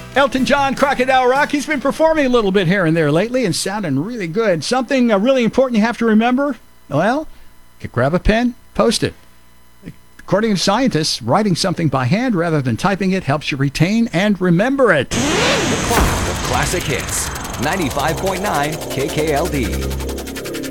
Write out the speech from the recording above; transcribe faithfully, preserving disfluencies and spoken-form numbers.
Elton John, Crocodile Rock. He's been performing a little bit here and there lately and sounding really good. Something uh, really important you have to remember? Well, you grab a pen, post it. According to scientists, writing something by hand rather than typing it helps you retain and remember it. The Cloud of Classic Hits. ninety-five point nine K K L D.